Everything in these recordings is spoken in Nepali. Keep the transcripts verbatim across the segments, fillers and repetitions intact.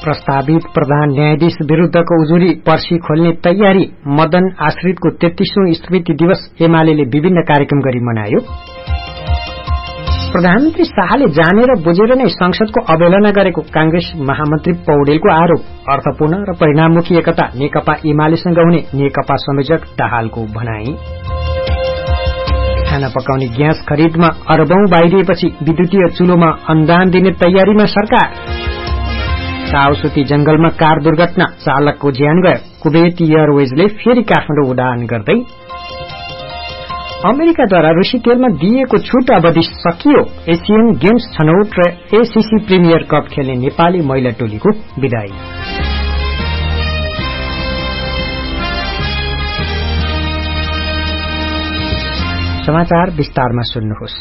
प्रस्तावित प्रधान न्यायाधीश विरूद्धको उजुरी पर्सी खोल्ने तयारी मदन आश्रितको तेत्तीसौं स्मृति दिवस एमाले विभिन्न कार्यक्रम गरी मनायो। प्रधानमन्त्री शाहले जानेर बुझेर नै संसदको अवहेलना गरेको कांग्रेस महामन्त्री पौडेलको आरोप। अर्थपूर्ण र परिणाममुखी एकता नेकपा एमालेसँग हुने नेकपा संयोजक दाहालको भनाई। खाना पकाउने ग्यास खरिदमा अरबौं बाहिरिएपछि विद्युतीय चुलोमा अनुदान दिने तयारीमा सरकार। साउसुती जंगलमा कार दुर्घटना चालकको ज्यान गयो। कुवेत एयरवेजले फेरि काठमाडौँ उडान गर्दै। अमेरिकाद्वारा रूसी तेलमा दिइएको छूट अवधि सकियो। एसियन गेम्स छनौट र एसीसी प्रिमियर कप खेल्ने नेपाली महिला टोलीको विदाई। समाचार विस्तारमा सुन्नुहोस्।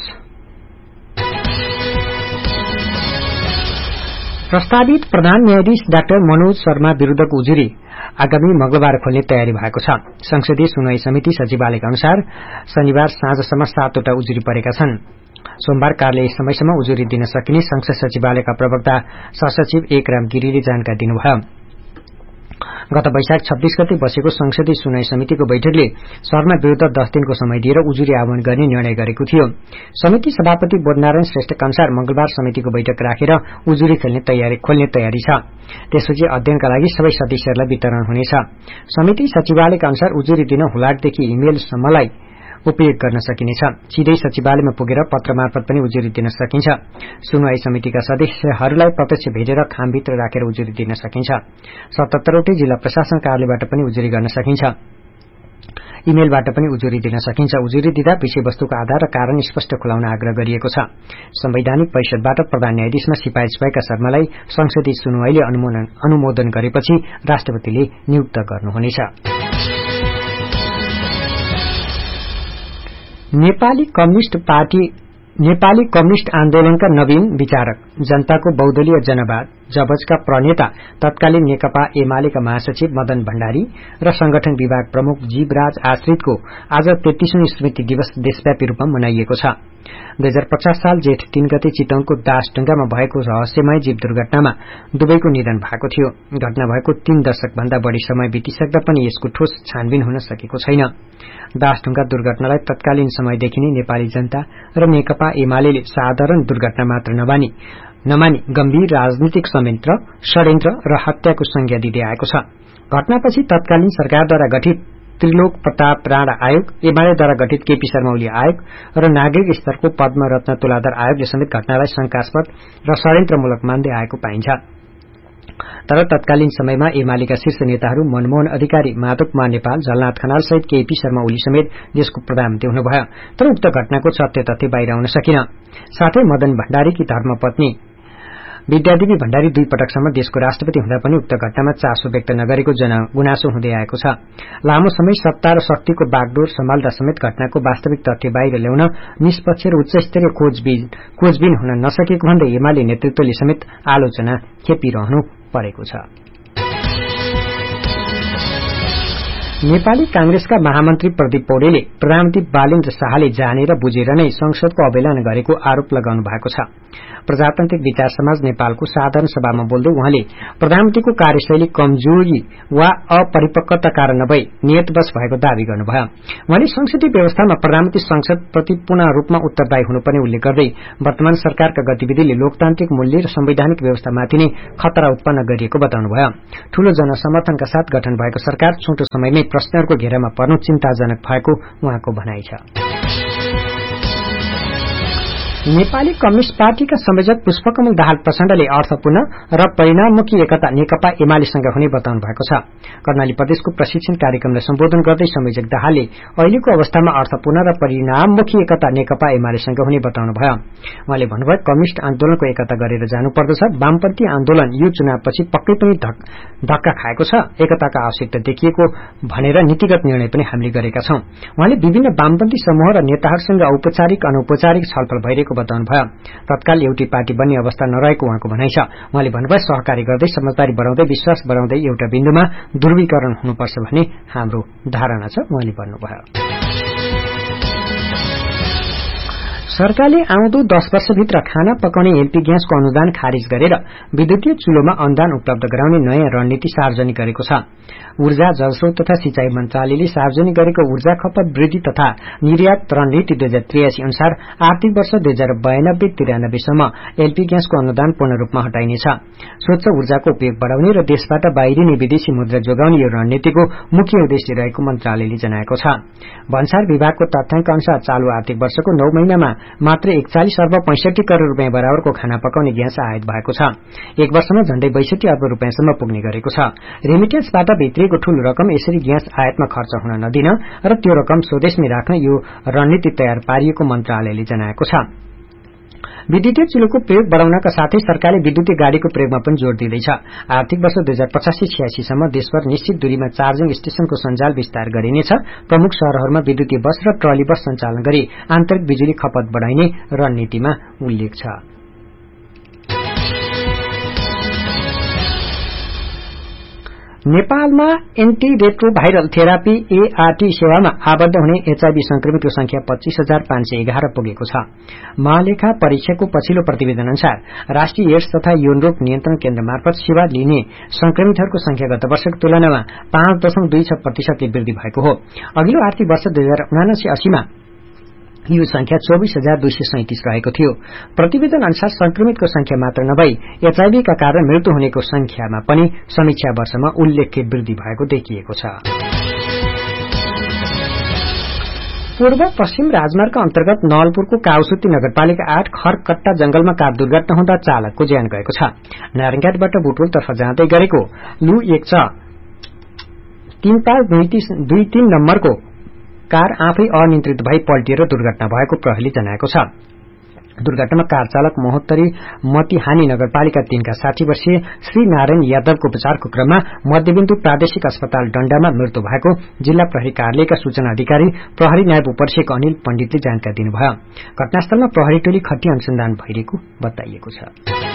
प्रस्तावित प्रधान न्यायाधीश डाक्टर मनोज शर्मा विरूद्धको उजुरी आगामी मंगलबार खोल्ने तयारी भएको छ। संसदीय सुनवाई समिति सचिवालयका अनुसार शनिबार साँझसम्म सातवटा उजुरी परेका छन्। सोमबार कार्यालय समयसम्म उजुरी दिन सकिने संसद सचिवालयका प्रवक्ता सहसचिव एकराम गिरीले जानकारी दिनुभयो। गत वैशाख छब्बीस गते बसेको संसदीय सुनवाई समितिको बैठकले शर्मा विरूद्ध दस दिनको समय दिएर उजुरी आह्वान गर्ने निर्णय गरेको थियो। समिति सभापति बोधनारायण श्रेष्ठका अनुसार मंगलबार समितिको बैठक राखेर उजुरी खेल्ने तयारी खोल्ने तयारी छ। त्यसपछि अध्ययनका लागि सबै सदस्यहरूलाई वितरण हुनेछ। समिति सचिवालयका अनुसार उजुरी दिन हुलाकदेखि इमेलसम्मलाई उपयोग गर्न सकिनेछ। सिधै सचिवालयमा पुगेर पत्र मार्फत पनि उजुरी दिन सकिन्छ। सुनवाई समितिका सदस्यहरूलाई प्रत्यक्ष भेटेर खामभित्र राखेर उजुरी दिन सकिन्छ। सतहत्तरवटै जिल्ला प्रशासन कार्यालयबाट पनि उजुरी गर्न सकिन्छ। इमेलबाट पनि उजुरी दिन सकिन्छ। उजुरी दिँदा विषयवस्तुको आधार र कारण स्पष्ट खुलाउन आग्रह गरिएको छ। संवैधानिक परिषदबाट प्रधान न्यायाधीशमा सिफारिश भएका शर्मालाई संसदीय सुनवाईले अनुमोदन गरेपछि राष्ट्रपतिले नियुक्त गर्नुहुनेछ। Nepali communist party Nepali communist आन्दोलनका नवीन विचारक जनताको बहुदलीय जनवाद जबजका प्रणेता तत्कालीन नेकपा एमालेका महासचिव मदन भण्डारी र संगठन विभाग प्रमुख जीवराज आश्रितको आज तेत्तीसौं स्मृति दिवस देशव्यापी रूपमा मनाइएको छ। दुई हजार पचास साल जेठ तीन गते चितवनको दासढुंगामा भएको रहस्यमय जीव दुर्घटनामा दुवैको निधन भएको थियो। घटना भएको तीन दशक भन्दा बढ़ी समय बितिसक्दा पनि यसको ठोस छानबिन हुन सकेको छैन। दासढुंगा दुर्घटनालाई तत्कालीन समयदेखि नै नेपाली जनता र नेकपा एमाले साधारण दुर्घटना मात्र नमानी नमानी गम्भीर राजनीतिक संयन्त्र षड्यन्त्र र हत्याको संज्ञा दिँदै आएको छ। घटनापछि तत्कालीन सरकारद्वारा गठित त्रिलोक प्रताप राणा आयोग, एमालेद्वारा गठित केपी शर्मा ओली आयोग र नागरिक स्तरको पद्म रत्न तुलाधर आयोगले समेत घटनालाई शंकास्पद र षड्यन्त्रमूलक मान्दै आएको पाइन्छ। तर तत्कालीन समयमा एमालेका शीर्ष नेताहरू मनमोहन अधिकारी, माधव कुमार नेपाल, झलनाथ खनाल सहित केपी शर्मा ओली समेत देशको प्रधानमन्त्री हुनुभयो। तर उक्त घटनाको सत्य तथ्य बाहिर आउन सकिन। साथै मदन भण्डारीकी धर्मपत्नी विद्यादेवी भण्डारी दुई पटकसम्म देशको राष्ट्रपति हुँदा पनि उक्त घटनामा चासो व्यक्त नगरेको गुनासो हुँदै आएको छ। लामो समय सत्ता र शक्तिको बागडोर सम्हाल्दा समेत घटनाको वास्तविक तथ्य बाहिर ल्याउन निष्पक्ष र उच्चस्तरीय खोजबिन हुन नसकेको भन्दै एमाले नेतृत्वले समेत आलोचना खेपिरहनु परेको छ। नेपाली कांग्रेसका महामन्त्री प्रदीप पौडेलले प्रधानमन्त्री बालेन्द्र शाहले जानेर बुझेर नै संसदको अवहेलना गरेको आरोप लगाउनु भएको छ। प्रजातान्त्रिक विचार समाज नेपालको साधारण सभामा बोल्दै उहाँले प्रधानमन्त्रीको कार्यशैली कमजोरी वा अपरिपक्वता कारण नभई नियतवश भएको दावी गर्नुभयो। उहाँले संसदीय व्यवस्थामा प्रधानमन्त्री संसदप्रति पूर्ण रूपमा उत्तरदायी हुनुपर्ने उल्लेख गर्दै वर्तमान सरकारका गतिविधिले लोकतान्त्रिक मूल्य र संवैधानिक व्यवस्थामाथि नै खतरा उत्पन्न गरिएको बताउनुभयो। ठूलो जनसमर्थनका साथ गठन भएको सरकार छोटो समयमै प्रश्नहरूको घेरामा पर्नु चिन्ताजनक भएको उहाँको भनाइ छ। नेपाली कम्युनिष्ट पार्टीका संयोजक पुष्पकमल दाहाल प्रचण्डले अर्थपूर्ण र परिणाममुखी एकता नेकपा एमालेसँग हुने बताउनु भएको छ। कर्णाली प्रदेशको प्रशिक्षण कार्यक्रमलाई सम्बोधन गर्दै संयोजक दाहालले अहिलेको अवस्थामा अर्थपूर्ण र परिणाममुखी एकता नेकपा एमालेसँग हुने बताउनुभयो। उहाँले भन्नुभयो, कम्युनिष्ट आन्दोलनको एकता गरेर जानुपर्दछ। वामपन्थी आन्दोलन यो चुनावपछि पक्कै पनि धक्का खाएको छ। एकताका आवश्यकता देखिएको भनेर नीतिगत निर्णय पनि हामीले गरेका छौं। उहाँले विभिन्न वामपन्थी समूह र नेताहरूसँग औपचारिक अनौपचारिक छलफल भइरहेको बताउनुभयो। तत्काल एउटै पार्टी बन्ने अवस्था नरहेको उहाँको भनाइ छ। उहाँले भन्नुभयो, सहकारी गर्दै समझदारी बढाउँदै विश्वास बढाउँदै एउटा बिन्दुमा ध्रुवीकरण हुनुपर्छ भन्ने हाम्रो धारणा छ। उहाँले भन्नुभयो। सरकारले आउँदो दस वर्षभित्र खाना पकाउने एलपी ग्यासको अनुदान खारिज गरेर विद्युतीय चुलोमा अनुदान उपलब्ध गराउने नयाँ रणनीति सार्वजनिक गरेको छ। ऊर्जा, जलस्रोत तथा सिंचाई मन्त्रालयले सार्वजनिक गरेको ऊर्जा खपत वृद्धि तथा निर्यात रणनीति दुई हजार त्रियासी अनुसार आर्थिक वर्ष दुई हजार बयानब्बे त्रियानब्बेसम्म एलपी ग्यासको अनुदान पूर्ण रूपमा हटाइनेछ। स्वच्छ ऊर्जाको उपयोग बढ़ाउने र देशबाट बाहिरिने विदेशी मुद्रा जोगाउने यो रणनीतिको मुख्य उद्देश्य रहेको मन्त्रालयले जनाएको छ। भन्सार विभागको तथ्याङ्क अनुसार चालू आर्थिक वर्षको नौ महिनामा मात्र एकचालिस अर्ब पैंसठी करोड़ रूपियाँ बराबरको खाना पकाउने ग्यास आयात भएको छ। एक वर्षमा झण्डै बैसठी अर्ब रूपियाँसम्म पुग्ने गरेको छ। रेमिटेन्सबाट भित्रिएको ठूलो रकम यसरी ग्यास आयातमा खर्च हुन नदिन र त्यो रकम स्वदेशमै राख्न यो रणनीति तयार पारिएको मन्त्रालयले जनाएको छ। विद्युतीय चुलोको प्रयोग बढ़ाउनका साथै सरकारले विद्युतीय गाड़ीको प्रयोगमा पनि जोड़ दिँदैछ। आर्थिक वर्ष दुई हजार पचासी छयासीसम्म देशभर निश्चित दूरीमा चार्जिङ स्टेशनको सञ्जाल विस्तार गरिनेछ। प्रमुख शहरहरूमा विद्युतीय बस र ट्रली बस सञ्चालन गरी आन्तरिक बिजुली खपत बढ़ाइने रणनीतिमा उल्लेख छ। नेपालमा anti retro viral therapy ART सेवामा आबद्ध हुने एचआईभी संक्रमितको संख्या पच्चीस हजार पाँच सय एघार पुगेको छ। महालेखा परीक्षाको पछिल्लो प्रतिवेदन अनुसार राष्ट्रिय एड्स तथा यौन रोग नियन्त्रण केन्द्र मार्फत सेवा लिने संक्रमितहरूको संख्या गत वर्षको तुलनामा पाँच दशमलव दुई छ प्रतिशतले वृद्धि भएको हो। अघिल्लो आर्थिक वर्ष दुई हजार उनासी अस्सीमा यो संख्या चौबीस हजार दुई सय सैंतीस रहेको थियो। प्रतिवेदन अनुसार संक्रमितको संख्या मात्र नभई एचआईभीका कारण मृत्यु हुनेको संख्यामा पनि समीक्षा वर्षमा उल्लेख्य वृद्धि भएको देखिएको छ। पूर्व पश्चिम राजमार्ग अन्तर्गत नवलपुरको काउसुती नगरपालिका आठ खरकट्टा जंगलमा कार दुर्घटना हुँदा चालकको ज्यान गएको छ। नारायणघाटबाट बुटवलतर्फ जाँदै गरेको लु एक छ तीन पाँच दुई तीन नम्बरको कार आफै अनियन्त्रित भई पल्टिएर दुर्घटना भएको प्रहरीले जनाएको छ। दुर्घटनामा कार चालक महोत्तरी मतिहानी नगरपालिका तीनका साठी वर्षीय श्री नारायण यादवको उपचारको क्रममा मध्यबिन्दु प्रादेशिक अस्पताल डण्डामा मृत्यु भएको जिल्ला प्रहरी कार्यालयका सूचना अधिकारी प्रहरी नायब उपरीक्षक अनिल पण्डितले जानकारी दिनुभयो। घटनास्थलमा प्रहरी टोली खट्टी अनुसन्धान भइरहेको बताइएको छ।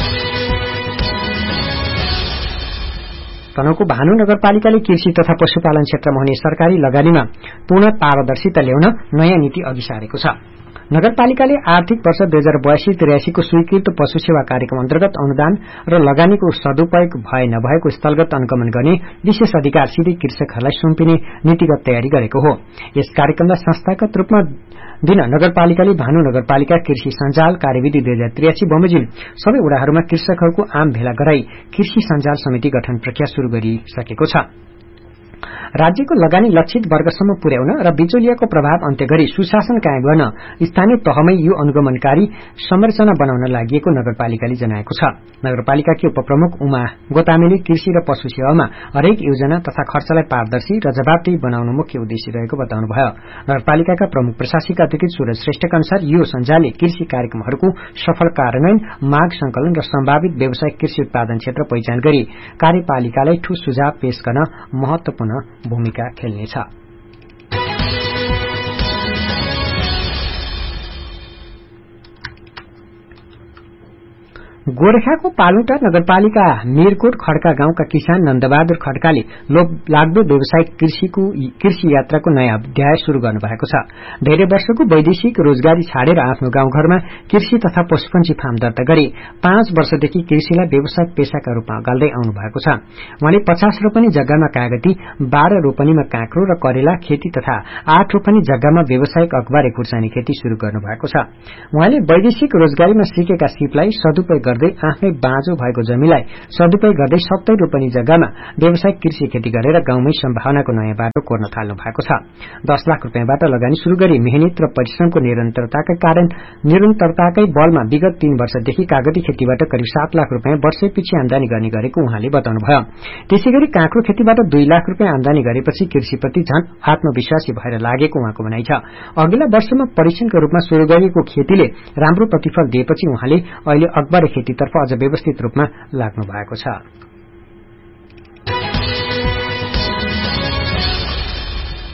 तनहुँको भानु नगरपालिकाले कृषि तथा पशुपालन क्षेत्रमा हुने सरकारी लगानीमा पूर्ण पारदर्शिता ल्याउन नयाँ नीति अघि सारेको छ। नगरपालिकाले आर्थिक वर्ष दुई हजार बयासी त्रियासीको स्वीकृत पशु सेवा कार्यक्रम अन्तर्गत अनुदान र लगानीको सदुपयोग भए नभएको स्थलगत अनुगमन गर्ने विशेष अधिकार सिधै कृषकहरूलाई सुम्पिने नीतिगत तयारी गरेको हो। यस कार्यक्रमलाई संस्थागत रूपमा दिन नगरपालिकाले भानु नगरपालिका कृषि सञ्जाल कार्यविधि दुई हजार त्रियासी बमोजिम सबै वडाहरूमा कृषकहरूको आम भेला गराई कृषि सञ्जाल समिति गठन प्रक्रिया शुरू गरिसकेको छ। राज्यको लगानी लक्षित वर्गसम्म पुर्याउन र बिचौलियाको प्रभाव अन्त्य गरी सुशासन कायम गर्न स्थानीय तहमै यो अनुगमनकारी संरचना बनाउन लागि नगरपालिकाले जनाएको छ। नगरपालिकाकी उपप्रमुख उमा गोतामेले कृषि र पशु सेवामा हरेक योजना तथा खर्चलाई पारदर्शी र जवाबदेही बनाउनु मुख्य उद्देश्य रहेको बताउनुभयो। नगरपालिकाका प्रमुख प्रशासनिक अधिकारी सूरज श्रेष्ठका अनुसार यो सञ्जालले कृषि कार्यक्रमहरूको सफल कार्यान्वयन, माग संकलन र सम्भावित व्यावसायिक कृषि उत्पादन क्षेत्र पहिचान गरी कार्यपालिकालाई ठोस सुझाव पेश गर्न महत्वपूर्ण भूमिका खेल्नेछ। गोरखाको पालुटा नगरपालिका मीरकोट खड्का गाउँका किसान नन्दबहादुर खड्काले लाग्दो व्यावसायिक कृषिको कृषि यात्राको नयाँ अध्याय शुरू गर्नुभएको छ। धेरै वर्षको वैदेशिक रोजगारी छाडेर आफ्नो गाउँघरमा कृषि तथा पशुपन्छी फार्म दर्ता गरी पाँच वर्षदेखि कृषिलाई व्यावसायिक पेशाका रूपमा गर्दै आउनु भएको छ। उहाँले पचास रोपनी जग्गामा कागती, बाह्र रोपनीमा काँक्रो र करेला खेती तथा आठ रोपनी जग्गामा व्यावसायिक अखबारे खुर्सानी खेती शुरू गर्नुभएको छ। उहाँले वैदेशिक रोजगारीमा सिकेका सिपलाई सदुपयोग गर्दै आफ्नै बाँझो भएको जमीनलाई सदुपयोग गर्दै सत्तरी रोपनी जग्गामा व्यावसायिक कृषि खेती गरेर गाउँमै सम्भावनाको नयाँ बाटो कोर्न थाल्नु भएको छ। दस लाख रुपियाँबाट लगानी शुरू गरी मेहनत र परिश्रमको निरन्तरताका कारण निरन्तरताकै बलमा विगत तीन वर्षदेखि कागती खेतीबाट करिब सात लाख रुपियाँ वर्षैपछि आमदानी गर्ने गरेको उहाँले बताउनुभयो। त्यसैगरी काँक्रो खेतीबाट दुई लाख रुपियाँ आमदानी गरेपछि कृषिप्रति झन आत्मविश्वासी भएर लागेको उहाँको भनाइ छ। अघिल्ला वर्षमा परीक्षणको रूपमा शुरू गरिएको खेतीले राम्रो प्रतिफल दिएपछि उहाँले अहिले अखबारे खेतीतर्फ अझ व्यवस्थित रूपमा लाग्नु भएको छ।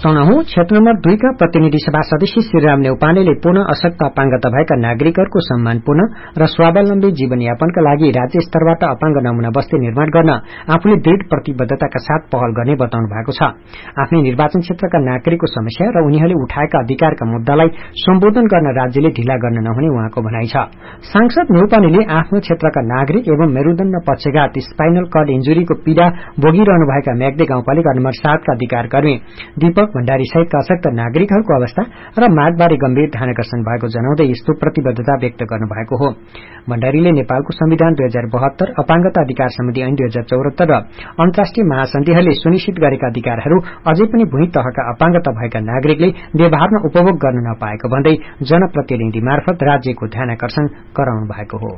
तनहुँ क्षेत्र नम्बर दुईका प्रतिनिधि सभा सदस्य श्रीराम नेउपानेले पुनः अशक्त अपाङ्गता भएका नागरिकहरूको सम्मानपूर्ण र स्वावलम्बी जीवनयापनका लागि राज्य स्तरबाट अपाङ्ग नमूना बस्ती निर्माण गर्न आफूले दृढ़ प्रतिबद्धताका साथ पहल गर्ने बताउनु भएको छ। आफ्नै निर्वाचन क्षेत्रका नागरिकको समस्या र उनीहरूले उठाएका अधिकारका मुद्दालाई सम्बोधन गर्न राज्यले ढिला गर्न नहुने उहाँको भनाइ छ। सांसद नेउपानेले आफ्नो क्षेत्रका नागरिक एवं मेरुदण्ड पक्षघात स्पाइनल कर्ड इन्जुरीको पीड़ा भोगिरहनुभएका म्याग्दी गाउँपालिका नम्बर सातका अधिकार कर्मी दीपक भण्डारी सहितका अशक्त नागरिकहरूको अवस्था र मागबारे गम्भीर ध्यान आकर्षण भएको जनाउँदै यस्तो प्रतिबद्धता व्यक्त गर्नुभएको हो। भण्डारीले नेपालको संविधान दुई हजार बहत्तर अपाङ्गता अधिकार सम्बन्धी ऐन दुई हजार चौहत्तर र अन्तर्राष्ट्रिय महासन्धिहरूले सुनिश्चित गरेका अधिकारहरू अझै पनि भूमि तहका अपाङ्गता भएका नागरिकले व्यवहारमा उपभोग गर्न नपाएको भन्दै जनप्रतिनिधि मार्फत राज्यको ध्यान आकर्षण गराउनु भएको हो।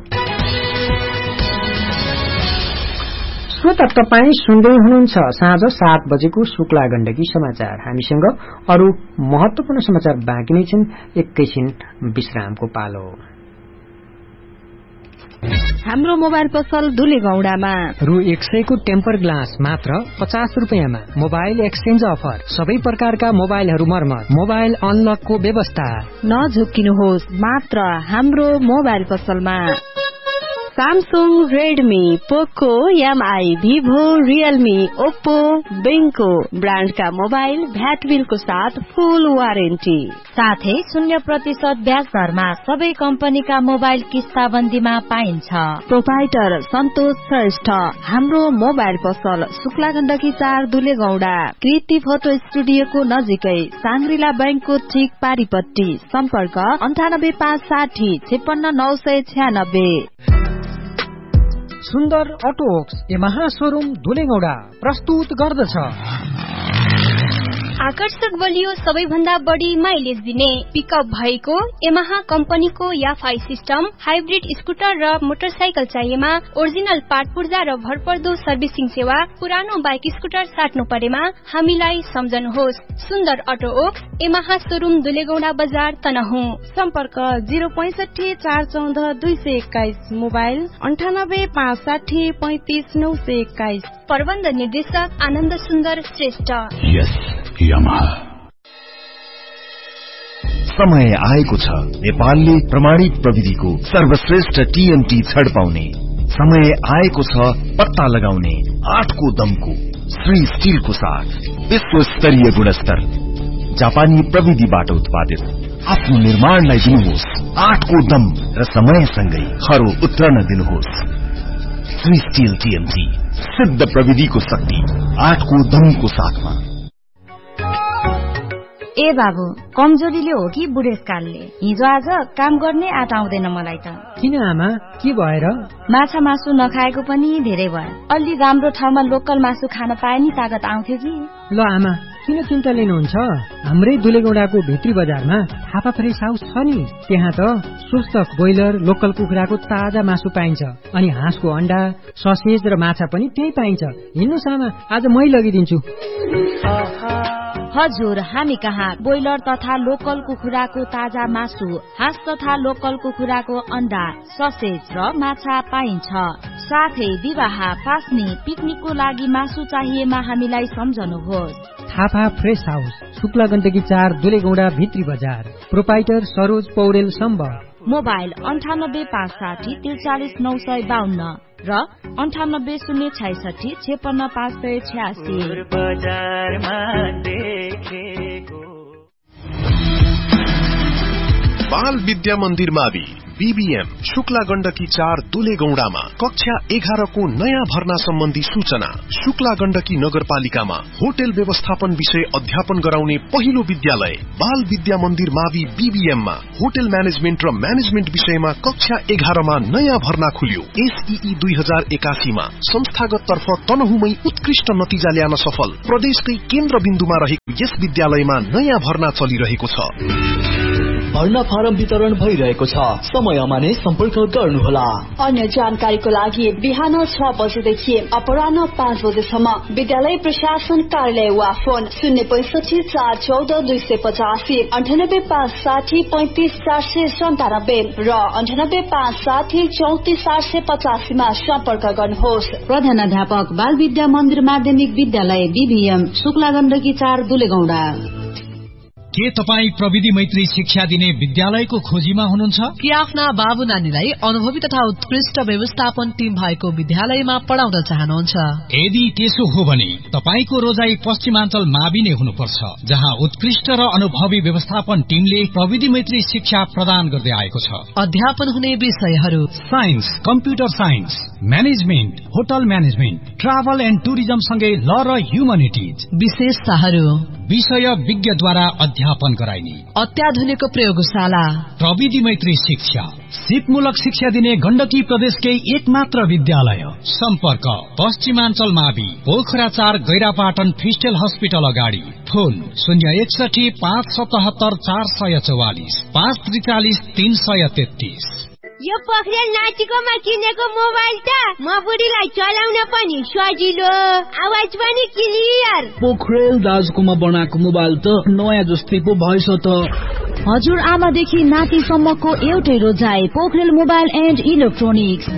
श्रोता तपाई सुन्दै हुनुहुन्छ साँझ सात बजेको शुक्ला गण्डकी समाचार। हामीसँग अरू महत्वपूर्ण समाचार बाँकी नै छन्। एकैछिन विश्रामको पालो। हाम्रो मोबाइल पसल दुलेगौडामा रु एक सयको टेम्पर ग्लास मात्र पचास रुपियाँमा मोबाइल एक्सचेन्ज अफर। सबै प्रकारका मोबाइलहरू मर्मत, मोबाइल अनलकको व्यवस्था। नझुक्किनुहोस्, मात्र हाम्रो मोबाइल पसलमा सामसुङ, रेडमी, पोको, एमआई, भिभो, रियलमी, ओप्पो, बेंको ब्रान्डका मोबाइल भ्याट बिलको साथ फुल वारेन्टी साथै शून्य प्रतिशत ब्याज दरमा सबै कम्पनीका मोबाइल किस्ताबन्दीमा पाइन्छ। प्रोपाइटर सन्तोष श्रेष्ठ। हाम्रो मोबाइल पसल शुक्ला गण्डकी चार दुलेगौडा, कृति फोटो स्टुडियोको नजिकै, साङ्ग्रिला बैंकको ठीक पारिपट्टि। सम्पर्क अन्ठानब्बे पाँच साठी छेपन्न नौ सय छ्यानब्बे। सुन्दर अटोक्स यमहा शोरूम दुलेगौडा प्रस्तुत गर्दछ आकर्षक बलियो सबैभन्दा बढी माइलेज दिने पिकअप भएको यमहा कम्पनीको याफाई सिस्टम, हाइब्रिड स्कुटर र मोटरसाइकल चाहिएमा ओरिजिनल पार्ट पूर्जा र भरपर्दो सर्भिसिङ सेवा। पुरानो बाइक स्कुटर साट्नु परेमा हामीलाई सम्झनुहोस्। सुन्दर अटो ओक्स यमहा शोरूम दुलेगौडा बजार तनहुँ। सम्पर्क जिरो पैसठी चार चौध दुई सय एक्काइस, मोबाइल अन्ठानब्बे पाँच साठी पैंतिस नौ सय एक्काइस। प्रबन्ध निर्देशक आनन्द सुन्दर श्रेष्ठ। yes, समय आएको छ नेपालले प्रमाणित प्रविधिको सर्वश्रेष्ठ टीएमटी छड पाउने। समय आएको छ पत्ता लगाउने आठको दमको श्री स्टिलको साथ विश्व स्तरीय गुणस्तर जापानी प्रविधिबाट उत्पादित आफ्नो निर्माणलाई दिनुहोस् आठको दम र समयसँगै खरो उत्रन दिनुहोस्। श्री स्टिल टीएमटी सिद्ध प्रविधिको शक्ति आठको दमको साथमा। ए बाबु, कमजोरीले हो कि बुढेसकालले? हिजो आज काम गर्ने आँट आउँदैन मलाई त। किन आमा, के भएर? माछा मासु नखाएको पनि धेरै भयो। अलि राम्रो ठाउँमा लोकल मासु खान पाए नि तागत आउँथ्यो कि। ल आमा, किन चिन्ता लिनुहुन्छ? हाम्रै दुलेगौडाको भित्री बजारमा थापा फ्रेस हाउस छ नि, त्यहाँ त स्वस्थ ब्रोइलर लोकल कुखुराको ताजा मासु पाइन्छ। अनि हाँसको अण्डा, ससेज र माछा पनि त्यही पाइन्छ। हिँड्नुहोस् आमा, आज मै लगिदिन्छु। हजुर, हामी कहाँ ब्रोइलर तथा लोकल कुखुराको ताजा मासु, हाँस तथा लोकल कुखुराको अण्डा, ससेज र माछा पाइन्छ। साथै विवाह, पास्नी, पिकनिकको लागि मासु चाहिएमा हामीलाई सम्झनुहोस्। थापा फ्रेस हाउस, शुक्ला गण्डकी चार दुलेगौडा भित्री बजार। प्रोपाइटर सरोज पौडेल सम्बर। मोबाइल अन्ठानब्बे पाँच साठी त्रिचालिस नौ सय बाहन्न र अन्ठानब्बे शून्य छैसठी छेपन्न पाँच सय छ्यासी। बाल विद्या मन्दिर मावि बीबीएम शुक्ला गण्डकी चार दुलेगौडामा कक्षा एघारको नयाँ भर्ना सम्बन्धी सूचना। शुक्ला गण्डकी नगरपालिकामा होटल व्यवस्थापन विषय अध्यापन गराउने पहिलो विद्यालय बाल विद्या मन्दिर मावि बीबीएममा होटल म्यानेजमेन्ट र म्यानेजमेन्ट विषयमा कक्षा एघारमा नयाँ भर्ना खुल्यो। एसईई दुई हजार एकासीमा संस्थागत तर्फ तनहुमै उत्कृष्ट नतिजा ल्याउन सफल प्रदेशकै केन्द्रबिन्दुमा रहेको यस विद्यालयमा नयाँ भर्ना चलिरहेको छ। भर्ना फारम वितरण भइरहेको छ। समयमा नै सम्पर्क गर्नुहोला। अन्य जानकारीको लागि बिहान छ बजेदेखि अपराह्न पाँच बजेसम्म विद्यालय प्रशासन कार्यालय वा फोन शून्य पैसठी चार चौध दुई सय पचासी अन्ठानब्बे पाँच साठी पैंतिस चार सय सन्तानब्बे र अन्ठानब्बे पाँच साठी चौतिस चार सय पचासीमा सम्पर्क गर्नुहोस्। प्रधानाध्यापक बाल विद्या मन्दिर माध्यमिक विद्यालय बीबीएम शुक्ला गण्डकी चार दुलेगौडा। के तपाई प्रविधि मैत्री शिक्षा दिने विद्यालयको खोजीमा हुनुहुन्छ? कि आफ्ना बाबु नानीलाई अनुभवी तथा उत्कृष्ट व्यवस्थापन टिम भएको विद्यालयमा पढाउन चाहनुहुन्छ? यदि त्यसो हो भने तपाईको रोजाई पश्चिमाञ्चल मावि नै हुनुपर्छ, जहाँ उत्कृष्ट र अनुभवी व्यवस्थापन टिमले प्रविधि मैत्री शिक्षा प्रदान गर्दै आएको छ। अध्यापन हुने विषयहरू science, computer science, management, hotel management, travel and tourism सँगै ल र ह्युमनिटिज। विशेषताहरू विषय विज्ञद्वारा अध्यापन गराइने अत्याधुनिक प्रयोगशाला, प्रविधि मैत्री शिक्षा, सिपमूलक शिक्षा दिने गण्डकी प्रदेशकै एकमात्र विद्यालय। सम्पर्क पश्चिमाञ्चल मावि, पोखरा चार, गैरापाटन फिस्टेल हस्पिटल अगाडि। फोन शून्य एकसठी पाँच सतहत्तर चार सय चौवालिस पाँच त्रिचालिस तीन सय तेत्तीस। यो पोखरेल नातिकोमा किनेको मोबाइल त म बुढीलाई चलाउन पनि सजिलो, आवाज पनि क्लियर। पोखरेल दाजुकोमा बनाएको मोबाइल त नयाँ जस्तै पो भएछ त। हजुर आमादेखि नातिसम्मको एउटै रोजाइ, पोखरेल मोबाइल एन्ड इलेक्ट्रोनिक्स।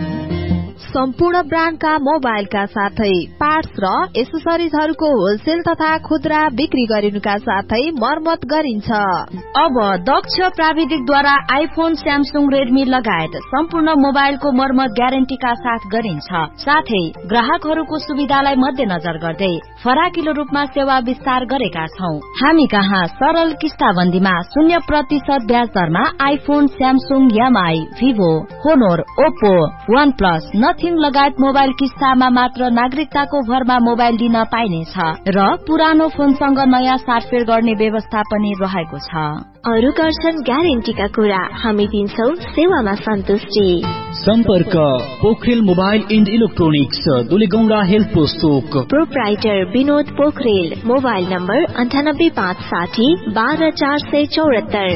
सम्पूर्ण ब्रान्डका मोबाइलका साथै पार्ट्स र एसेसरिजहरूको होलसेल तथा खुद्रा बिक्री गरिनुका साथै मर्मत गरिन्छ। अब दक्ष प्राविधिकद्वारा आइफोन, स्यामसुङ, रेडमी लगायत सम्पूर्ण मोबाइलको मर्मत ग्यारेन्टीका साथ गरिन्छ। साथै ग्राहकहरूको सुविधालाई मध्यनजर गर्दै फराकिलो रूपमा सेवा विस्तार गरेका छौं। हामी कहाँ सरल किस्ताबन्दीमा शून्य प्रतिशत ब्याज दरमा iPhone, Samsung, MI, Vivo, होनोर, Oppo, one plus, nothing लगायत मोबाइल किस्तामा मात्र नागरिकताको भरमा मोबाइल दिन पाइनेछ र पुरानो फोनसँग नयाँ साटफेर गर्ने व्यवस्था पनि रहेको छ। अरू गर्छन् ग्यारेन्टीका कुरा, हामी दिन्छौं सेवामा सन्तुष्टि। सम्पर्क Pokharel mobile and electronics, दुलेगौडा health post Chowk. Proprietor Vinod Pokharel. Mobile number अन्ठानब्बे पाँच साठी बाह्र चार सय चौरात्तर।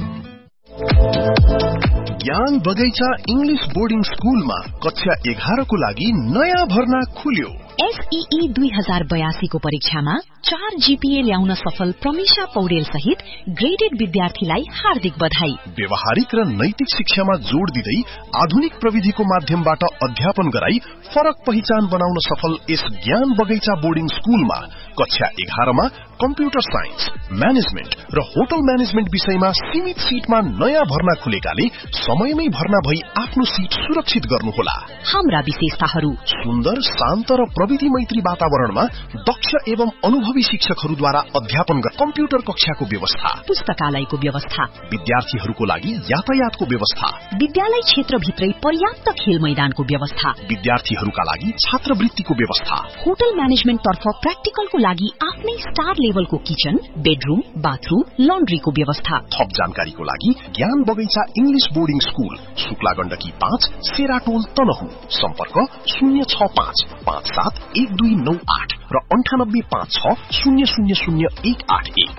ज्ञान बगैँचा इंग्लिश बोर्डिङ स्कूलमा कक्षा एघारको लागि नयाँ भर्ना खुल्यो। एसईई दुई हजार बयासी को परीक्षामा चार जीपीए ल्याउन सफल प्रमिशा पौडेल सहित ग्रेडेड विद्यार्थीलाई हार्दिक बधाई। व्यवहारिक र नैतिक शिक्षामा जोड़ दिँदै आधुनिक प्रविधिको माध्यमबाट अध्यापन गराई फरक पहिचान बनाउन सफल यस ज्ञान बगैँचा बोर्डिङ स्कूलमा कक्षा एघारमा कम्प्युटर साइन्स, म्यानेजमेन्ट र होटल म्यानेजमेन्ट विषयमा सीमित सीटमा नयाँ भर्ना खुलेकाले समयमै भर्ना भई आफ्नो सीट सुरक्षित गर्नुहोला। हाम्रा विशेषताहरू: सुन्दर, शान्त र प्रविधि मैत्री वातावरणमा दक्ष एवं अनुभवी शिक्षकहरूद्वारा अध्यापन गर्न कम्प्युटर कक्षाको व्यवस्था, पुस्तकालयको व्यवस्था, विद्यार्थीहरूको लागि यातायातको व्यवस्था, विद्यालय क्षेत्रभित्रै पर्याप्त खेल मैदानको व्यवस्था, विद्यार्थीहरूका लागि छात्रवृत्तिको व्यवस्था, होटल म्यानेजमेन्ट तर्फ प्र्याक्टिकलको लागि आफ्नै स्टार लेभलको किचन, बेडरूम, बाथरूम, लन्ड्रीको व्यवस्था। थप जानकारीको लागि ज्ञान बगैँचा English boarding school, Shukla Gandaki पाँच, सेराटोल, तनहु। सम्पर्क शून्य छ पाँच पाँच सात एक दुई नौ आठ र अन्ठानब्बे पाँच छ शून्य शून्य शून्य एक आठ एक।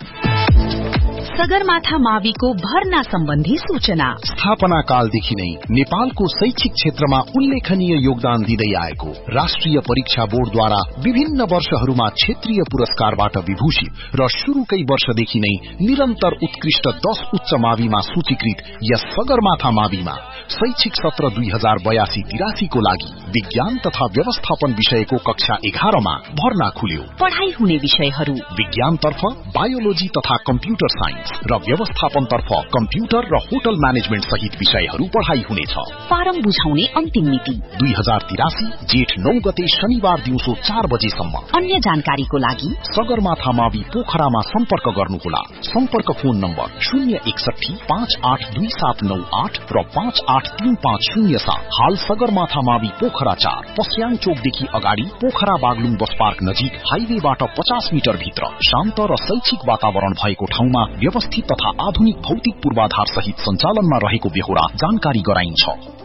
सगरमाथा माविको भर्ना सम्बन्धी सूचना। स्थापना कालदेखि नै नेपालको शैक्षिक क्षेत्रमा उल्लेखनीय योगदान दिँदै आएको राष्ट्रिय परीक्षा बोर्डद्वारा विभिन्न वर्षहरूमा क्षेत्रीय पुरस्कारबाट विभूषित र शुरूकै वर्षदेखि नै निरन्तर उत्कृष्ट दश उच्च माविमा सूचीकृत यस सगरमाथा माविमा शैक्षिक सत्र दुई हजार बयासी तिरासीको लागि विज्ञान तथा व्यवस्थापन विषयको कक्षा एघारमा भर्ना खुल्यो। पढ़ाई हुने विषयहरू: विज्ञानतर्फ बायोलोजी तथा कम्प्युटर साइन्स र व्यवस्थापनतर्फ कम्प्युटर र होटल म्यानेजमेन्ट सहित विषयहरू पढ़ाई हुनेछ। फारम बुझाउने अन्तिम मिति दुई हजार तिरासी जेठ नौ गते शनिबार दिउँसो चार बजेसम्म। अन्य जानकारीको लागि सगरमाथा मावि पोखरामा सम्पर्क गर्नुहोला। सम्पर्क फोन नम्बर शून्य एकसठी पाँच आठ दुई सात नौ आठ र पाँच आठ तीन पाँच शून्य सात। हाल सगरमाथा मावि पोखरा चार, पस्याङ चोकदेखि अगाडि पोखरा बागलुङ बस पार्क नजिक हाइवेबाट पचास मिटर भित्र शान्त र शैक्षिक वातावरण भएको ठाउँमा व्यवस्थित तथा आधुनिक भौतिक पूर्वाधार सहित सञ्चालनमा रहेको बेहोरा जानकारी गराइन्छ।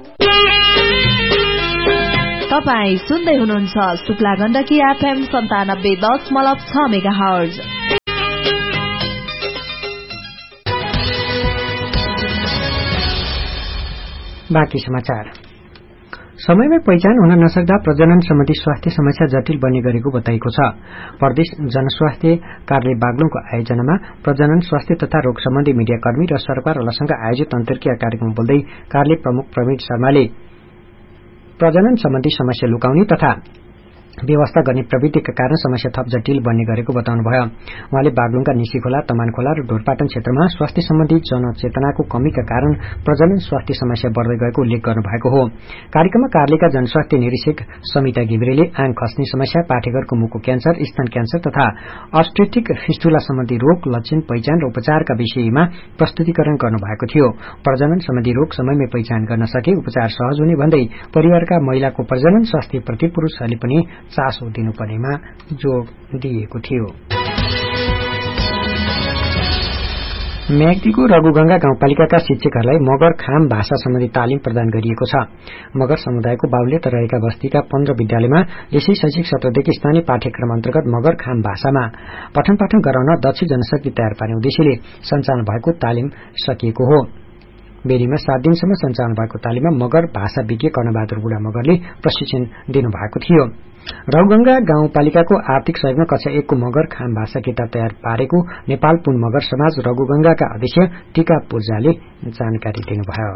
तपाई सुन्दै हुनुहुन्छ शुक्ला गण्डकी एफएम सन्तानब्बे दशमलव छ मेगा हर्ज। बाँकी समाचार। समयमै पहिचान हुन नसक्दा प्रजनन सम्बन्धी स्वास्थ्य समस्या जटिल बन्ने गरेको बताइएको छ। प्रदेश जनस्वास्थ्य कार्यालय बागलुङको आयोजनामा प्रजनन स्वास्थ्य तथा रोग सम्बन्धी मीडियाकर्मी र सरकारवालासँग आयोजित अन्तर्क्रिया कार्यक्रम बोल्दै कार्यालय प्रमुख प्रवीण शर्माले प्रजनन सम्बन्धी समस्या लुकाउने तथा व्यवस्था गर्ने प्रवृत्तिका कारण समस्या थप जटिल बन्ने गरेको बताउनुभयो। उहाँले बागलुङका निसीखोला, तमानखोला र ढोरपाटन क्षेत्रमा स्वास्थ्य सम्बन्धी जनचेतनाको कमीका कारण प्रजनन स्वास्थ्य समस्या बढ्दै गएको उल्लेख गर्नुभएको हो। कार्यक्रममा कार्यालयका जनस्वास्थ्य निरीक्षक समिता घिमिरेले आङ खस्ने समस्या, पाठेघरको मुखको क्यान्सर, स्तन क्यान्सर तथा अब्स्टेटिक फिस्टुला सम्बन्धी रोग, लक्षण, पहिचान र उपचारका विषयमा प्रस्तुतिकरण गर्नुभएको थियो। प्रजनन सम्बन्धी रोग समयमै पहिचान गर्न सके उपचार सहज हुने भन्दै परिवारका महिलाको प्रजनन स्वास्थ्यप्रति पुरूषहरूले पनि चासो दिनुपर्नेमा जोड़ दिएको थियो। म्याग्दीको रघुगंगा गाउँपालिकाका शिक्षकहरूलाई मगर खाम भाषा सम्बन्धी तालिम प्रदान गरिएको छ। मगर समुदायको बाहुल्यता रहेका बस्तीका पन्ध्र विद्यालयमा यसै शैक्षिक सत्रदेखि स्थानीय पाठ्यक्रम अन्तर्गत मगर खाम भाषामा पठन पाठन गराउन दक्ष जनशक्ति तयार पार्ने उद्देश्यले सञ्चालन भएको तालिम सकिएको हो। बेरीमा सात दिनसम्म सञ्चालन भएको तालिममा मगर भाषा विज्ञ कर्णबहादुर बुढा मगरले प्रशिक्षण दिनुभएको थियो। रघुगंगा गाउँपालिकाको आर्थिक सहयोगमा कक्षा एकको मगर खाम भाषा किताब तयार पारेको नेपाल पुन मगर समाज रघुगंगाका अध्यक्ष टीका पूर्जाले जानकारी दिनुभयो।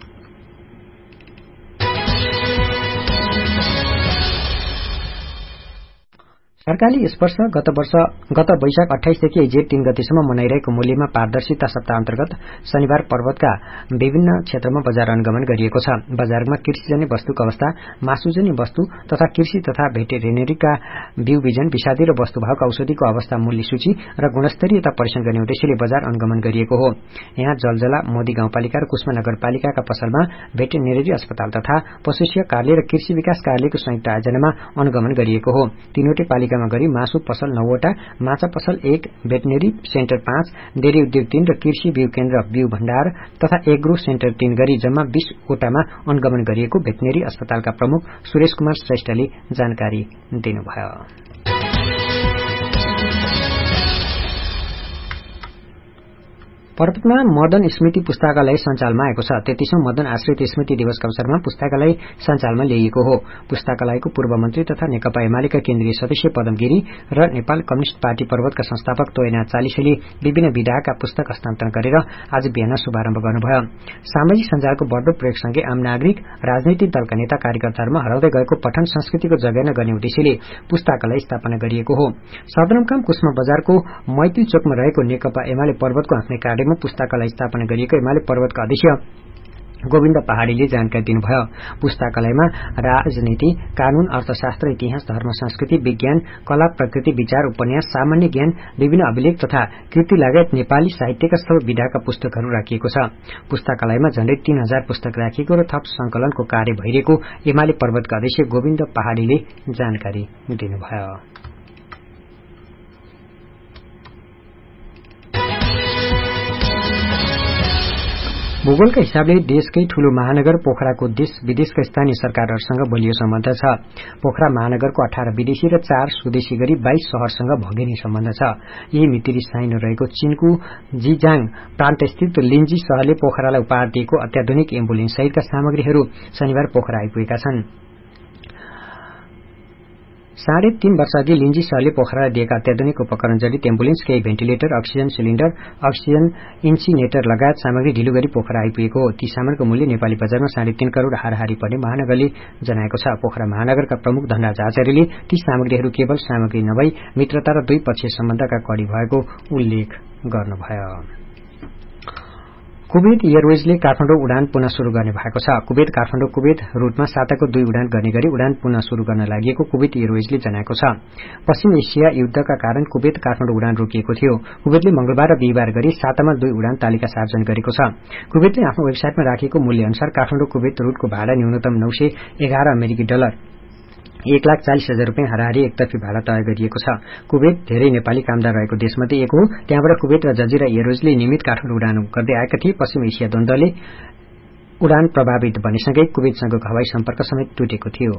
सरकारले यस वर्ष गत वर्ष गत वैशाख अठाइसदेखि जेठ तीन गतेसम्म मनाइरहेको मूल्यमा पारदर्शिता सप्ताह अन्तर्गत शनिबार पर्वतका विभिन्न क्षेत्रमा बजार अनुगमन गरिएको छ। बजारमा कृषिजन्य वस्तुको अवस्था, मासुजन्य वस्तु तथा कृषि तथा भेटेरिनरीका बिउ बिजन, विषादी र वस्तुभावका औषधिको अवस्था, मूल्य सूची र गुणस्तरीयता परीक्षण गर्ने उद्देश्यले बजार अनुगमन गरिएको हो। यहाँ जलजला, मोदी गाउँपालिका र कुष्मा नगरपालिकाका पसलमा भेटेरिनरी अस्पताल तथा पशुसेवा कार्यालय र कृषि विकास कार्यालयको संयुक्त आयोजनामा अनुगमन गरिएको हो। तीनवटै पालिका गरी मासु पसल नौवटा, माछा पसल एक, भेटनेरी सेन्टर पाँच, डेरी उद्योग तीन र कृषि बिउ केन्द्र बिउ भण्डार तथा एग्रो सेन्टर तीन गरी जम्मा बीस वटामा अनुगमन गरिएको भेटनेरी अस्पतालका प्रमुख सुरेश कुमार श्रेष्ठले जानकारी दिनुभयो। पर्वतमा मदन स्मृति पुस्तकालय सञ्चालनमा आएको छ। तेत्तीसौं मदन आश्रित स्मृति दिवसका अवसरमा पुस्तकालय सञ्चालनमा ल्याइएको हो। पुस्तकालयको पूर्व मन्त्री तथा नेकपा एमालेका केन्द्रीय सदस्य पदम गिरी र नेपाल कम्युनिष्ट पार्टी पर्वतका संस्थापक तोयनाथ चालिसेले विभिन्न विधाका पुस्तक हस्तान्तरण गरेर आज बिहान शुभारम्भ गर्नुभयो। सामाजिक सञ्जालको बढ्दो प्रयोगसँगै आम नागरिक, राजनैतिक दलका नेता कार्यकर्ताहरूमा हराउँदै गएको पठन संस्कृतिको जगेर्ना गर्ने उद्देश्यले पुस्तकालय स्थापना गरिएको हो। सदरमुकाम कुष्मा बजारको मैत्री चोकमा रहेको नेकपा एमाले पर्वतको आफ्नै कार्य पुस्तकालय स्थापना गरिएको एमाले पर्वतका अध्यक्ष गोविन्द पहाडीले जानकारी दिनुभयो। पुस्तकालयमा राजनीति, कानून, अर्थशास्त्र, इतिहास, धर्म, संस्कृति, विज्ञान, कला, प्रकृति, विचार, उपन्यास, सामान्य ज्ञान, विभिन्न अभिलेख तथा कृति लगायत नेपाली साहित्यका सबै विधाका पुस्तकहरू राखिएको छ। पुस्तकालयमा झण्डै तीन हजार पुस्तक राखिएको र थप संकलनको कार्य भइरहेको एमाले पर्वतका अध्यक्ष गोविन्द पहाडीले जानकारी दिनुभयो। भूगोलका हिसाबले देशकै ठूलो महानगर पोखराको देश विदेशका स्थानीय सरकारहरूसँग बलियो सम्बन्ध छ। पोखरा महानगरको अठार विदेशी र चार स्वदेशी गरी बाइस शहरसँग भगिनी सम्बन्ध छ। यही मितिरी साइनो रहेको चीनको जिजाङ प्रान्तस्थित लिन्जी शहरले पोखरालाई उपहार दिएको अत्याधुनिक एम्बुलेन्स सहितका सामग्रीहरू शनिबार पोखरा आइपुगेका छन्। साढे तीन वर्ष अघि लिन्जी शहरले पोखरालाई दिएका अत्याधुनिक उपकरण जडित एम्बुलेन्स, केही ventilator, oxygen cylinder, oxygen incinerator लगायत सामग्री ढिलो गरी पोखरा आइपुगेको हो। ती सामानको मूल्य नेपाली बजारमा साढे तीन करोड़ हाराहारी पर्ने महानगरले जनाएको छ। पोखरा महानगरका प्रमुख धनराज आचार्यले ती सामग्रीहरू केवल सामग्री नभई मित्रता र द्विपक्षीय सम्बन्धका कडी भएको उल्लेख गर्नुभयो। कुवेत एयरवेजले काठमाडौँ उडान पुनः शुरू गर्ने भएको छ। कुवेत काठमाडौँ कुवेत रूटमा साताको दुई उडान गर्ने गरी उडान पुनः शुरू गर्न लागि कुवेत एयरवेजले जनाएको छ। पश्चिम एसिया युद्धका कारण कुवेत काठमाडौँ उडान रोकिएको थियो। कुवेतले मंगलबार र बिहिबार गरी सातामा दुई उडान तालिका सार्वजनिक गरेको छ। कुवेतले आफ्नो वेबसाइटमा राखेको मूल्य अनुसार काठमाडौँ कुवेत रूटको भाडा न्यूनतम नौ सय एघार अमेरिकी डलर एक लाख चालिस हजार रूपियाँ हाराहारी एकतर्फी भाडा तय गरिएको छ। कुवेत धेरै नेपाली कामदार रहेको देशमध्ये एक हो। त्यहाँबाट कुवेत र जजिरा एयरवेजले नियमित काठमाडौँ उडान गर्दै आएका थिए। पश्चिम एसिया द्वन्द्वले उडान प्रभावित बनेसँगै कुवेतसँगको हवाई सम्पर्क समेत टुटेको थियो।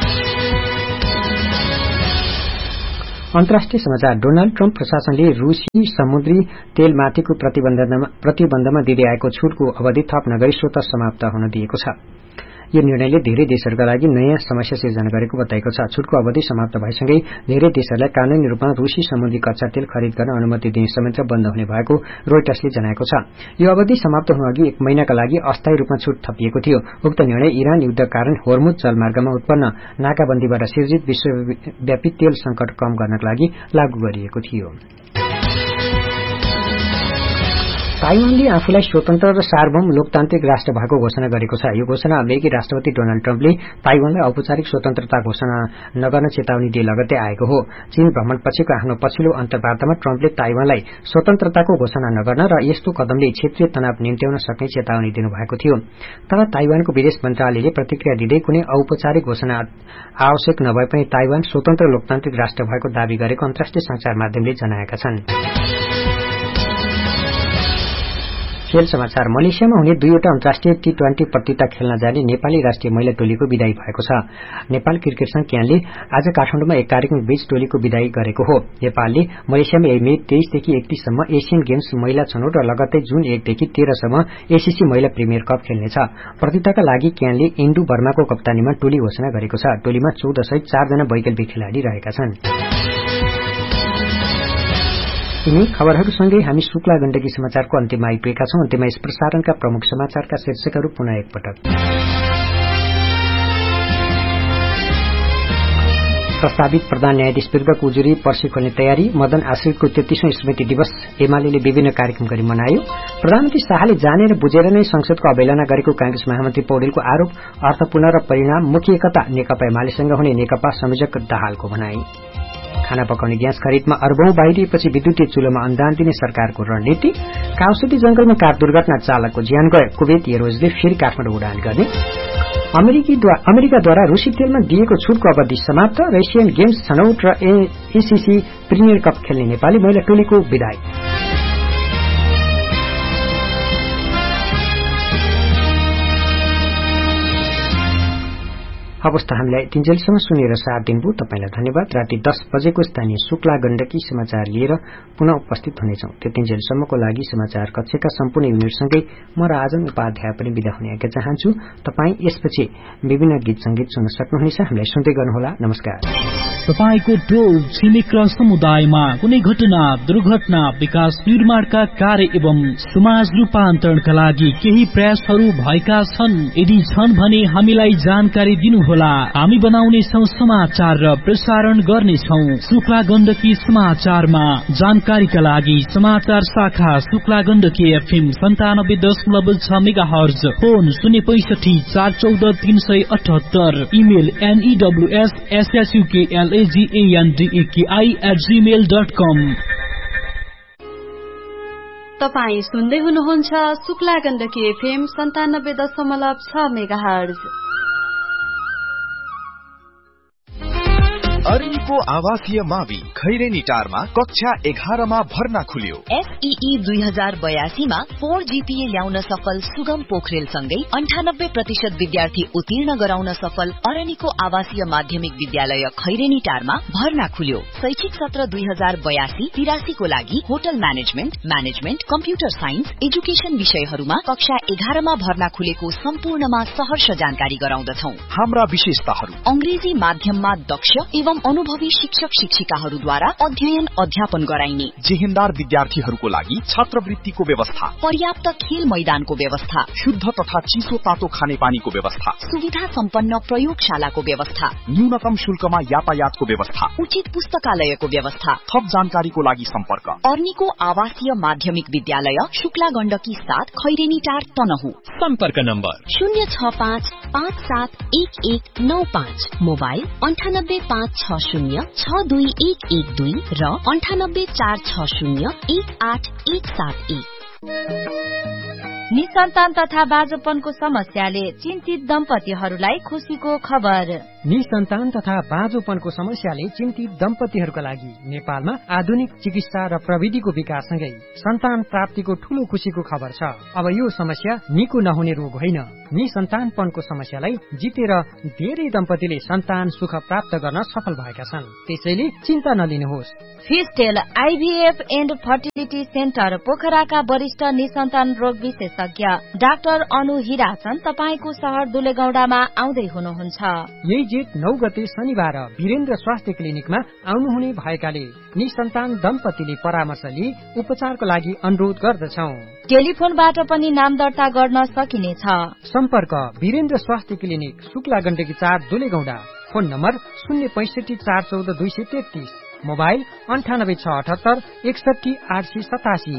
अन्तर्राष्ट्रिय समाचार। डोनाल्ड ट्रम्प प्रशासनले रूसी समुद्री तेलमाथिको प्रतिबन्धमा प्रतिबन्धमा दिँदै आएको छूटको अवधि थप नगरी स्वतः समाप्त हुन दिएको छ। यो निर्णयले धेरै देशहरूका लागि नयाँ समस्या सिर्जना गरेको बताएको छ। छुटको अवधि समाप्त भएसँगै धेरै देशहरूलाई कानूनी रूपमा रूसी समुद्री कच्चा तेल खरिद गर्न अनुमति दिने संयन्त्र बन्द हुने भएको रोइटर्सले जनाएको छ। यो अवधि समाप्त हुनुअघि एक महिनाका लागि अस्थायी रूपमा छुट थपिएको थियो। उक्त निर्णय इरान युद्ध कारण होर्मुज जलमार्गमा उत्पन्न नाकाबन्दीबाट सिर्जित विश्वव्यापी तेल संकट कम गर्नका लागि लागू गरिएको थियो। ताइवानले आफूलाई स्वतन्त्र र सार्वभौम लोकतान्त्रिक राष्ट्र भएको घोषणा गरेको छ। यो घोषणा अमेरिकी राष्ट्रपति डोनाल्ड ट्रम्पले ताइवानलाई औपचारिक स्वतन्त्रता घोषणा नगर्न चेतावनी दिए लगत्तै आएको हो। चीन भ्रमणपछिको आफ्नो पछिल्लो अन्तर्वार्तामा ट्रम्पले ताइवानलाई स्वतन्त्रताको घोषणा नगर्न र यस्तो कदमले क्षेत्रीय तनाव निम्त्याउन सक्ने चेतावनी दिनुभएको थियो। तर ताइवानको विदेश मन्त्रालयले प्रतिक्रिया दिँदै कुनै औपचारिक घोषणा आवश्यक नभए पनि ताइवान स्वतन्त्र लोकतान्त्रिक राष्ट्र भएको दावी गरेको अन्तर्राष्ट्रिय संचार माध्यमले जनाएका छन्। खेल समाचार। मलेसियामा हुने दुईवटा अन्तर्राष्ट्रिय टी ट्वेन्टी प्रतियोगिता खेल्न जाने नेपाली राष्ट्रिय महिला टोलीको विदाई भएको छ। नेपाल क्रिकेट संघ क्यानले आज काठमाडौँमा एक कार्यक्रम बीच टोलीको विदाई गरेको हो। नेपालले मलेसियामा मे तेइसदेखि एकतीससम्म एसियन गेम्स महिला छनौट र लगत्तै जुन एकदेखि तेह्रसम्म एसीसी महिला प्रिमियर कप खेल्नेछ। प्रतियोगिताका लागि क्यानले इन्डु बर्माको कप्तानीमा टोली घोषणा गरेको छ। टोलीमा चौध सहित चारजना वैकल्पिक खेलाड़ी रहेका छन्। यिनी खबरहरूसँगै हामी शुक्ला गण्डकी समाचारको अन्त्यमा आइपुगेका छौं। अन्त्यमा यस प्रसारणका प्रमुख समाचारका शीर्षकहरू पुनः एकपटक। प्रस्तावित प्रधान न्यायाधीश विरुद्धको उजुरी पर्सि खोल्ने तयारी। मदन आश्रितको तेत्तीसौं स्मृति दिवस एमाले विभिन्न कार्यक्रम गरी मनायो। प्रधानमन्त्री शाहले जानेर बुझेर नै संसदको अवहेलना गरेको कांग्रेस महामन्त्री पौडेलको आरोप अर्थपूर्ण र परिणाममुखी एकता नेकपा एमालेसँग हुने नेकपा संयोजक दाहालको भनाई। खाना पकाउने ग्यास खरिदमा अर्बौं बाहिरिएपछि विद्युतीय चुलोमा अनुदान दिने सरकारको रणनीति। काउसुती जंगलमा कार दुर्घटना चालकको ज्यान गयो। कुवेत एयरवेजले फेरि काठमाडौँ उडान गर्ने। अमेरिकाद्वारा रूसी तेलमा दिएको छुटको अवधि समाप्त। एसियन गेम्स छनौट र एसीसी प्रिमियर कप खेल्ने नेपाली महिला टोलीको विदाई। अवस्था हामीलाई तिनजेलसम्म सुनेर साथ दिनुभयो तपाईलाई धन्यवाद। राति दस बजेको स्थानीय शुक्ला गण्डकी समाचार लिएर पुनः उपस्थित हुनेछौं। त्यो तिनजेलसम्मको लागि समाचार कक्षका सम्पूर्ण युनिटसँगै म राजन उपाध्याय पनि विदा हुने आज्ञा चाहन्छु। तपाई यसपछि विभिन्न गीत संगीत सुन्न सक्नुहुनेछ। हामीलाई सुन्दै गर्नुहोला। नमस्कार। तपाईको टोल छिमेक र समुदायमा कुनै घटना दुर्घटना विकास निर्माणका कार्य एवं समाज रूपान्तरणका लागि केही प्रयासहरू भएका छन्। यदि छन् भने हामीलाई जानकारी दिनुहोला। हामी बनाउने छौं समाचार र प्रसारण गर्नेछौं। शुक्ला गण्डकी समाचारमा जानकारीका लागि समाचार शाखा शुक्ला गण्डकी एफएम सन्तानब्बे दशमलव छ मेगा हर्ज, फोन शून्य पैसठी चार चौध तीन सय अठहत्तर, इमेल एनईडब्ल्यूएस एसएसयूकेएलएजीएनडीएकेआई एट जीमेल डट कम। तपाई सुन्दै हुनुहुन्छ शुक्ला गण्डकी एफएम सन्तानब्बे दशमलव छ मेगा हर्ज। अरनिको आवासीय मावि खैरेनी टारमा कक्षा एघारमा भर्ना खुल्यो। एसईई दुई हजार बयासीमा फोर जीपीए ल्याउन सफल सुगम पोखरेल सँगै अन्ठानब्बे प्रतिशत विद्यार्थी उत्तीर्ण गराउन सफल अरनिको आवासीय माध्यमिक विद्यालय खैरेनी टारमा भर्ना खुल्यो। शैक्षिक सत्र दुई हजार बयासी तिरासीको लागि hotel management, management, computer science, education विषयहरूमा कक्षा एघारमा भर्ना खुलेको सम्पूर्णमा सहर्ष जानकारी गराउँदछौ। हाम्रा विशेषताहरू: अंग्रेजी माध्यममा दक्ष एवं अनुभवी शिक्षक शिक्षिकाहरूद्वारा अध्ययन अध्यापन गराइने, जेहेन्दार विद्यार्थीहरूको लागि छात्रवृत्तिको व्यवस्था, पर्याप्त खेल मैदानको व्यवस्था, शुद्ध तथा चिसो तातो खानेपानीको व्यवस्था, सुविधा सम्पन्न प्रयोगशालाको व्यवस्था, न्यूनतम शुल्कमा यातायातको व्यवस्था, उचित पुस्तकालयको व्यवस्था। थप जानकारीको लागि सम्पर्क अर्निको आवासीय माध्यमिक विद्यालय शुक्ला गण्डकी साथ खैरेनी टार तनहु। सम्पर्क नम्बर शून्य छ पाँच पाँच सात एक एक नौ पाँच, मोबाइल अन्ठानब्बे पाँच छ शून्य छ दुई एक एक दुई र अन्ठानब्बे चार छ शून्य एक आठ एक सात एक। निसन्तान तथा बाजोपनको समस्याले चिन्तित दम्पतिहरूलाई खुशीको खबर। निसन्तान तथा बाँझोपनको समस्याले चिन्तित दम्पतिहरूका लागि नेपालमा आधुनिक चिकित्सा र प्रविधिको विकाससँगै सन्तान प्राप्तिको ठूलो खुशीको खबर छ। अब यो समस्या निको नहुने रोग होइन। निसन्तानपनको समस्यालाई जितेर धेरै दम्पतिले सन्तान सुख प्राप्त गर्न सफल भएका छन्। त्यसैले चिन्ता नलिनुहोस्। फिस्टेल आइभीएफ एन्ड फर्टिलिटी सेन्टर पोखराका वरिष्ठ निसन्तान रोग विशेषज्ञ डाक्टर अनु हिराचन तपाईको शहर दुलेगौडामा आउँदै हुनुहुन्छ। यही जेठ नौ गते शनिबार वीरेन्द्र स्वास्थ्य क्लिनिकमा आउनुहुने भएकाले निसन्तान दम्पतिले परामर्श लिई उपचारको लागि अनुरोध गर्दछौ। टेलिफोनबाट पनि नाम दर्ता गर्न सकिनेछ। सम्पर्क वीरेन्द्र स्वास्थ्य क्लिनिक शुक्ला गण्डकी चार दुलेगौडा। फोन नम्बर शून्य पैसठी चार चौध दुई सय तेत्तीस। मोबाइल अन्ठानब्बे छ अठहत्तर एकसठी आठ सय सतासी।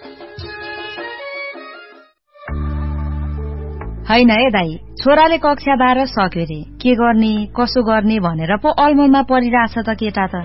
होइन है दाई, छोराले कक्षा बाह्र सक्यो रे, के गर्ने कसो गर्ने भनेर पो अलमलमा परिरहेछ त केटा त।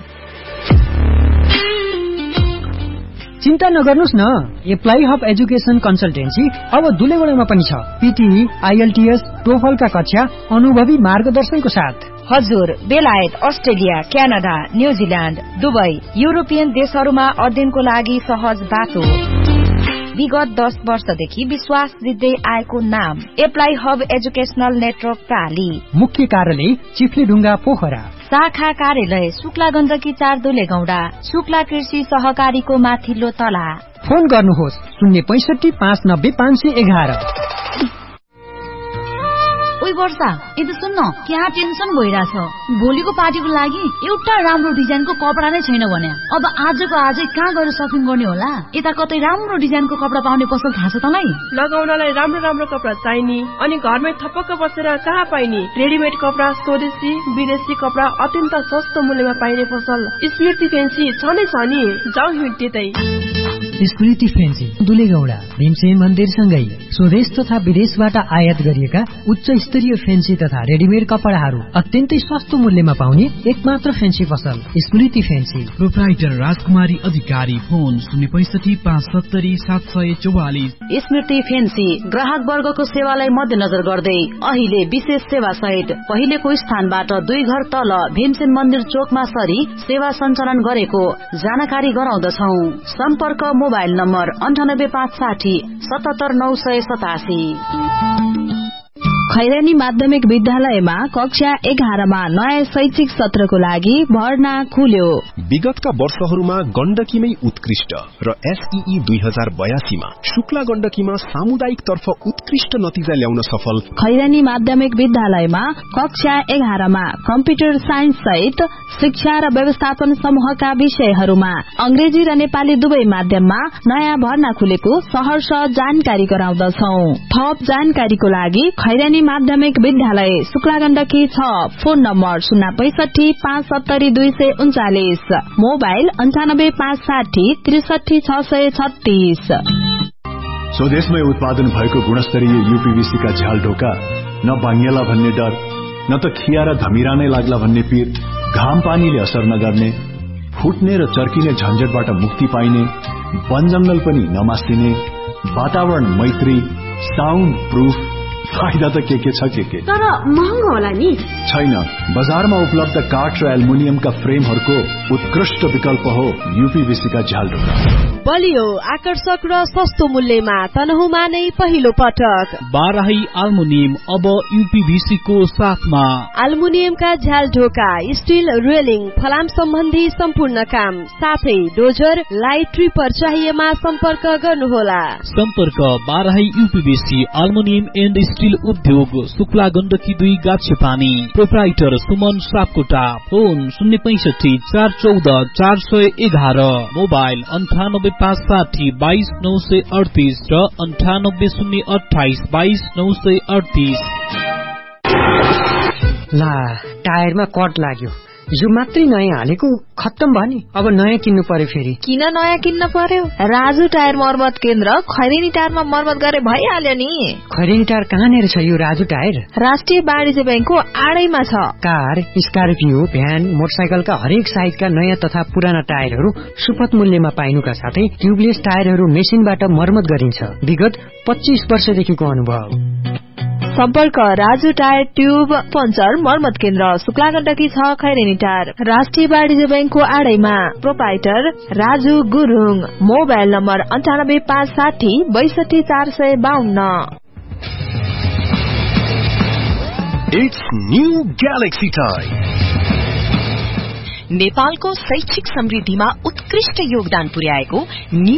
चिन्ता नगर्नुस् न, एप्लाई हब एजुकेसन कन्सल्टेन्सी अब दुलेगौडामा पनि छ। पीटीई, आईएलटीएस, टोफलका कक्षा अनुभवी मार्गदर्शनको साथ। हजुर, बेलायत, Australia, Canada, New Zealand, Dubai, European देशहरूमा अध्ययनको लागि सहज बाटो। विगत दस वर्षदेखि विश्वास जित्दै आएको नाम एप्लाई हब एजुकेशनल नेटवर्क प्राली। मुख्य कार्यालय चिफ्लेढुङ्गा पोखरा। शाखा कार्यालय शुक्ला गण्डकी चार दुलेगौडा। शुक्ला कृषि सहकारीको माथिल्लो तला। फोन गर्नुहोस् शून्य पैसठी पाँच नब्बे पाँच सय एघार। ओइ वर्षा, यता सुन्न, क्या टेन्सन भइरहेछ। भोलिको पार्टीको लागि एउटा राम्रो डिजाइनको कपडा नै छैन भने अब आजको आजै कहाँ गएर सपिङ गर्ने होला? यता कतै राम्रो डिजाइनको कपडा पाउने पसल थाहा छ तँलाई? लगाउनलाई राम्रो राम्रो कपडा चाहिने अनि घरमै थपक्क बसेर कहाँ पाइने? रेडिमेड कपडा, स्वदेशी विदेशी कपडा अत्यन्त सस्तो मूल्यमा पाइने पसल स्मृति फेन्सी छ नै छ नि। जाऊ त्यतै। स्मृति फेन्सी दुलेगौडा भीमसेन मन्दिरसँगै स्वदेश तथा विदेशबाट आयात गरिएका उच्च स्तरीय फेन्सी तथा रेडिमेड कपडाहरू अत्यन्तै सस्तो मूल्यमा पाउने एकमात्र फेन्सी पसल स्मृति फेन्सी। प्रोप्राइटर राजकुमारी अधिकारी। फोन शून्य पैसठी पाँच सत्तरी सात सय चौवालिस। स्मृति फेन्सी ग्राहक वर्गको सेवालाई मध्यनजर गर्दै अहिले विशेष सेवा सहित पहिलेको स्थानबाट दुई घर तल भीमसेन मन्दिर चोकमा सरी सेवा सञ्चालन गरेको जानकारी गराउँदछौ। सम्पर्क मोबाइल नम्बर अन्ठानब्बे पाँच साठी सतहत्तर नौ सय सतासी। खैरानी माध्यमिक विद्यालयमा कक्षा एघारमा नयाँ शैक्षिक सत्रको लागि भर्ना खुल्यो। विगतका वर्षहरूमा गण्डकीमै उत्कृष्ट र एसईई दुई हजार बयासीमा शुक्ला गण्डकीमा सामुदायिक तर्फ उत्कृष्ट नतिजा ल्याउन सफल खैरानी माध्यमिक विद्यालयमा कक्षा एघारमा कम्प्युटर साइन्स सहित शिक्षा र व्यवस्थापन समूहका विषयहरूमा अंग्रेजी र नेपाली दुवै माध्यममा नयाँ भर्ना खुलेको सहर्ष जानकारी गराउँदछौ। थप जानकारीको लागि खैरानी माध्यमिक विद्यालय शुक्ला गण्डकी छ। फोन नम्बर शून्य पैसठी पाँच सत्तरी दुई सय उन्चालिस। मोबाइल अन्ठानब्बे पाँच साठी त्रिसठी छ सय छत्तीस। स्वदेशमै उत्पादन भएको गुणस्तरीय यूपीवीसी का झ्याल ढोका न भाङ्गेला भन्ने डर, न त खिया र धमिरा नै लाग्ला भन्ने पीर, घाम पानीले असर नगर्ने, फुट्ने र चर्किने झन्झटबाट मुक्ति पाइने, वन जंगल पनि नमास्टिने, वातावरण मैत्री, साउन्ड प्रूफ, फाइदा त के के छ के के तर महँगो होला नि? छैन, बजारमा उपलब्ध काठ र एल्युमिनियमका फ्रेमहरूको उत्कृष्ट विकल्प हो यूपीवीसी का झ्याल ढोका। बलियो, आकर्षक र सस्तो मूल्यमा तनहुमा नै पहिलो पटक बाराही एल्युमिनियम अब यूपीवीसी को साथमा। एल्युमिनियमका झ्याल ढोका, स्टील रेलिङ, फलाम सम्बन्धी सम्पूर्ण काम साथै डोजर, लाइट ट्रिपर चाहिएमा सम्पर्क गर्नुहोला। सम्पर्क Barahi UPVC aluminium and steel उद्योग शुक्ला गण्डकी दुई गाछे पानी। प्रोप्राइटर सुमन सापकोटा। फोन शून्य पैसठी चार चौध चार सय एघार। मोबाइल अन्ठानब्बे पाँच साठी बाइस नौ सय अडतिस र अन्ठानब्बे शून्य अठाइस बाइस नौ सय अडतिस। ला टायरमा कट लाग्यो, यो मात्रै नयाँ हालेको खत्तम भयो नि, अब नयाँ किन्नु पर्यो फेरि। किन नयाँ किन्न पर्यो? राजु टायर मर्मत केन्द्र खैरेनी टायरमा मर्मत गरे भइहाल्यो नि। खैरेनी टायर कहाँनिर छ यो राजु टायर? राष्ट्रिय वाणिज्य बैंकको आडैमा छ। कार, स्कर्पियो, भ्यान, मोटरसाइकलका हरेक साइजका नयाँ तथा पुराना टायरहरू सुपथ मूल्यमा पाइनुका साथै ट्युबलेस टायरहरू मेसिनबाट मर्मत गरिन्छ। विगत पच्चीस वर्षदेखिको अनुभव। सम्पर्क राजु टायर ट्युब पञ्चर मर्मत केन्द्र शुक्ला गण्डकी छ खैरेनी टार। राष्ट्रिय वाणिज्य बैंकको आडैमा proprietor Raju Gurung. Mobile number अन्ठानब्बे पाँच साठी बैसठी चार सय बाहन्न। It's new Galaxy time. नेपालको शैक्षिक समृद्धिमा उत्कृष्ट योगदान पुर्याएको